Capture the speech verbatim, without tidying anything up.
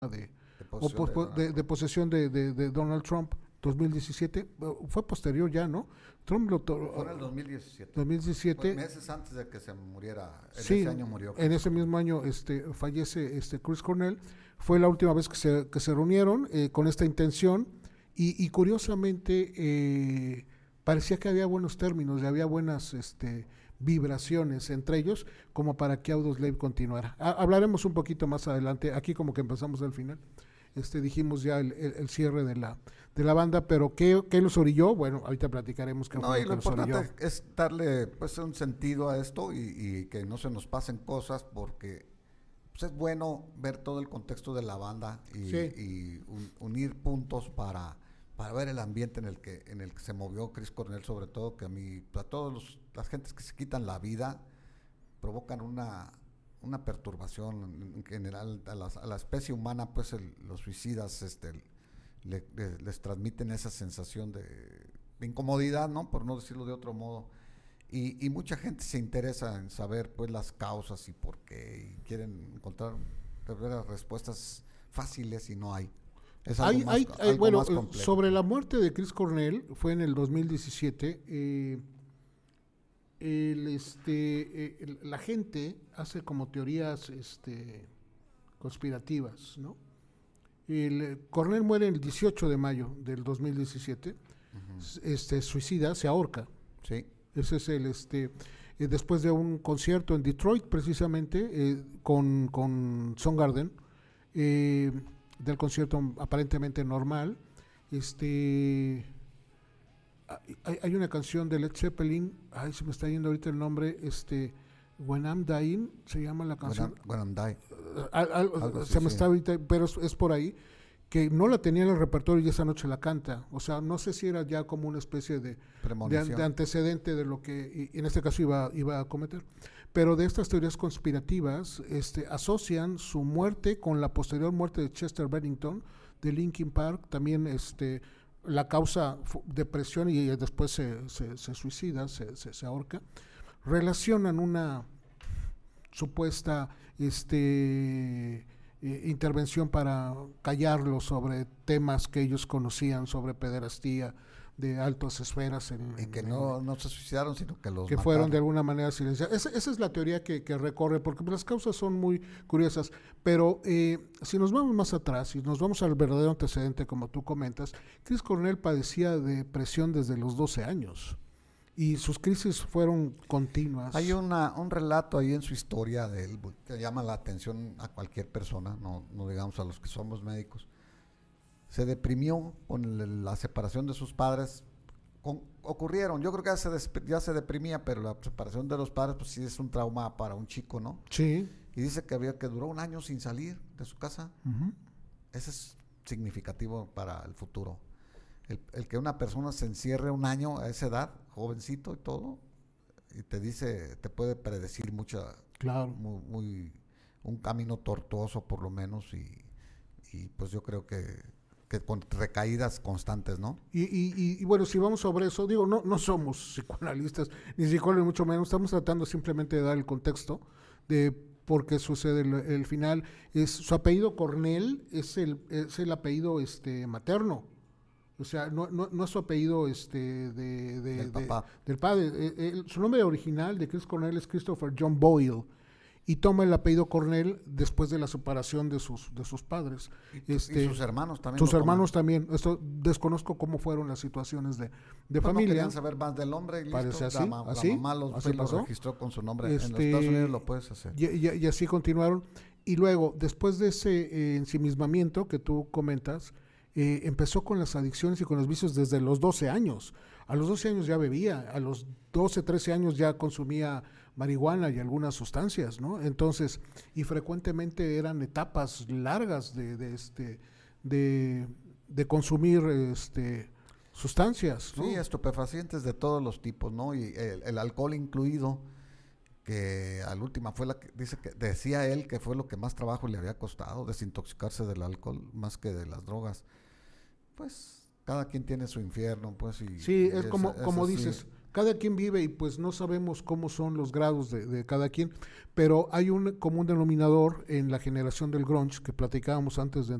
de, De o posesión de pos- Donald de, de Trump. posesión de, de- de Donald Trump, dos mil diecisiete, eh, fue posterior ya, ¿no? Trump lo to- Fue en el dos mil diecisiete. Fue dos mil diecisiete, meses antes de que se muriera. En sí, ese año murió en Chris ese Cornell. mismo año este, fallece este Chris Cornell. Fue la última vez que se, que se reunieron eh, con esta intención y, y curiosamente eh, parecía que había buenos términos y había buenas este, vibraciones entre ellos como para que Audioslave continuara. Ha- hablaremos un poquito más adelante, aquí como que empezamos al final. Este, dijimos ya el, el- el cierre de la, de la banda, pero ¿qué, qué los orilló? Bueno, ahorita platicaremos qué No, fue y lo lo que los orilló. importante es darle pues un sentido a esto y, y que no se nos pasen cosas porque pues, es bueno ver todo el contexto de la banda y, Sí. y un- unir puntos para, para ver el ambiente en el que en el que se movió Chris Cornell, sobre todo que a mí, a todas los, las gentes que se quitan la vida provocan una una perturbación en general a, las, a la especie humana, pues el, los suicidas este, le, le, les transmiten esa sensación de, de incomodidad, ¿no? Por no decirlo de otro modo. Y, y mucha gente se interesa en saber pues las causas y por qué, y quieren encontrar de veras respuestas fáciles y no hay. Es algo Hay, más, hay, hay, algo bueno, más eh, complejo. sobre la muerte de Chris Cornell, fue en el dos mil diecisiete, eh, el, este, eh, el- la gente hace como teorías este, conspirativas, ¿no? El, eh, Cornell muere el dieciocho de mayo del dos mil diecisiete, Uh-huh. este, suicida, se ahorca. Sí. Ese es el, este, eh, después de un concierto en Detroit, precisamente, eh, con, con Soundgarden, eh, del concierto aparentemente normal, este, hay, hay una canción de Led Zeppelin, ay, se me está yendo ahorita el nombre, este, When I'm Dying, se llama la When, canción, I'm, when I'm die. al- al- Algo así, se me sí. está ahorita, pero es, es por ahí, que no la tenía en el repertorio y esa noche la canta. O sea, no sé si era ya como una especie de, de, Premonición. de antecedente de lo que y en este caso iba, iba a cometer. Pero de estas teorías conspirativas este, asocian su muerte con la posterior muerte de Chester Bennington de Linkin Park, también este, la causa fu- depresión y después se, se, se suicida, se, se, se ahorca. Relacionan una supuesta este, eh, intervención para callarlo sobre temas que ellos conocían sobre pederastía de altas esferas en, Y en, que en, no, no se suicidaron, sino que los que mataron. fueron de alguna manera silenciados. Esa, esa es la teoría que, que recorre, porque las causas son muy curiosas, pero eh, si nos vamos más atrás, si nos vamos al verdadero antecedente, como tú comentas, Chris Cornell padecía de depresión desde los doce años y sus crisis fueron continuas. Hay una, un relato ahí en su historia de él que llama la atención a cualquier persona, no, no digamos a los que somos médicos. Se deprimió con el, la separación de sus padres. Con, ocurrieron, yo creo que ya se, desp- ya se deprimía, pero la separación de los padres pues sí es un trauma para un chico, ¿no? Sí. Y dice que había que duró un año sin salir de su casa. Uh-huh. Ese es significativo para el futuro. El, el que una persona se encierre un año a esa edad, jovencito y todo, y te dice, te puede predecir mucha, claro. muy, muy un camino tortuoso por lo menos, y, y pues yo creo que, que con recaídas constantes, ¿no? Y, y, y, y bueno, si vamos sobre eso, digo, no, no somos psicoanalistas, ni psicólogos, mucho menos, estamos tratando simplemente de dar el contexto de por qué sucede el, el final. Es, su apellido Cornell es el, es el apellido este, materno. O sea, no, no, no es su apellido este, de, de, Del de, papá. del padre. Eh, eh, su nombre original de Chris Cornell es Christopher John Boyle y toma el apellido Cornell después de la separación de sus, de sus padres. Y, este, y sus hermanos también. Sus lo hermanos toman. también. Esto desconozco cómo fueron las situaciones de, de Pues familia. no querían saber más del hombre y listo. Parece así, La, ma- así, la mamá lo, así fue y lo pasó. registró con su nombre. Este, en los Estados Unidos lo puedes hacer. Y, y, y así continuaron. Y luego, después de ese eh, ensimismamiento que tú comentas, eh, empezó con las adicciones y con los vicios desde los doce años. A los doce años ya bebía, a los doce, trece años ya consumía marihuana y algunas sustancias, ¿no? Entonces, y frecuentemente eran etapas largas de, de este, de, de consumir este, sustancias, ¿no? Sí, estupefacientes de todos los tipos, ¿no? Y el, el alcohol incluido, que al última fue la que dice que decía él que fue lo que más trabajo le había costado, desintoxicarse del alcohol más que de las drogas. Pues cada quien tiene su infierno, pues. Y, Sí, y es como, esa- como esa sí. dices, cada quien vive y pues no sabemos cómo son los grados de, de cada quien, pero hay un común denominador en la generación del grunge que platicábamos antes de